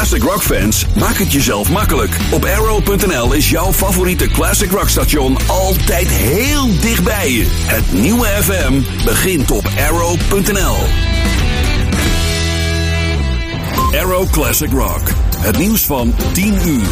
Classic Rock fans, maak het jezelf makkelijk. Op Arrow.nl is jouw favoriete Classic Rock station altijd heel dichtbij je. Het nieuwe FM begint op Arrow.nl. Arrow Classic Rock. Het nieuws van 10 uur.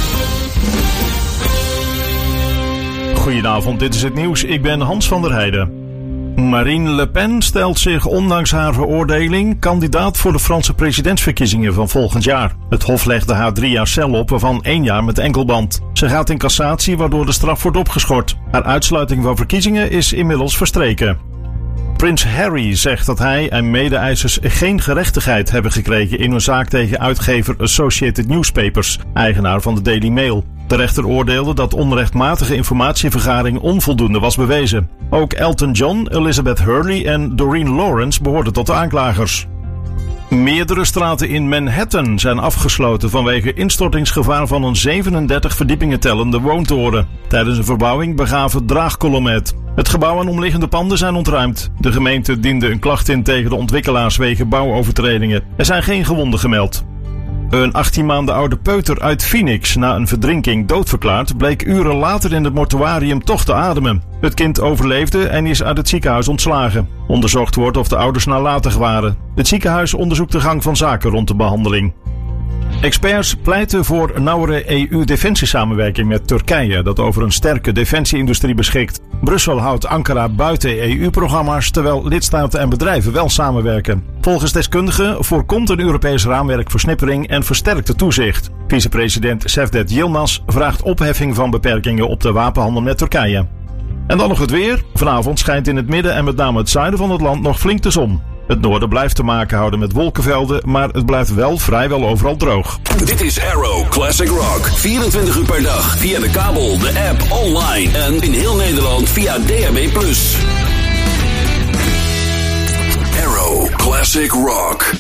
Goedenavond, dit is het nieuws. Ik ben Hans van der Heijden. Marine Le Pen stelt zich ondanks haar veroordeling kandidaat voor de Franse presidentsverkiezingen van volgend jaar. Het Hof legde haar 3 jaar cel op, waarvan 1 jaar met enkelband. Ze gaat in cassatie, waardoor de straf wordt opgeschort. Haar uitsluiting van verkiezingen is inmiddels verstreken. Prins Harry zegt dat hij en mede-eisers geen gerechtigheid hebben gekregen in hun zaak tegen uitgever Associated Newspapers, eigenaar van de Daily Mail. De rechter oordeelde dat onrechtmatige informatievergaring onvoldoende was bewezen. Ook Elton John, Elizabeth Hurley en Doreen Lawrence behoorden tot de aanklagers. Meerdere straten in Manhattan zijn afgesloten vanwege instortingsgevaar van een 37 verdiepingen tellende woontoren. Tijdens een verbouwing begaven draagkolommen het. Het gebouw en omliggende panden zijn ontruimd. De gemeente diende een klacht in tegen de ontwikkelaars wegens bouwovertredingen. Er zijn geen gewonden gemeld. Een 18 maanden oude peuter uit Phoenix, na een verdrinking doodverklaard, bleek uren later in het mortuarium toch te ademen. Het kind overleefde en is uit het ziekenhuis ontslagen. Onderzocht wordt of de ouders nalatig waren. Het ziekenhuis onderzoekt de gang van zaken rond de behandeling. Experts pleiten voor een nauwere EU-defensiesamenwerking met Turkije, dat over een sterke defensieindustrie beschikt. Brussel houdt Ankara buiten EU-programma's, terwijl lidstaten en bedrijven wel samenwerken. Volgens deskundigen voorkomt een Europees raamwerk versnippering en versterkt het toezicht. Vicepresident Cevdet Yilmaz vraagt opheffing van beperkingen op de wapenhandel met Turkije. En dan nog het weer. Vanavond schijnt in het midden en met name het zuiden van het land nog flink de zon. Het noorden blijft te maken houden met wolkenvelden, maar het blijft wel vrijwel overal droog. Dit is Arrow Classic Rock. 24 uur per dag via de kabel, de app, online en in heel Nederland via DAB+. Arrow Classic Rock.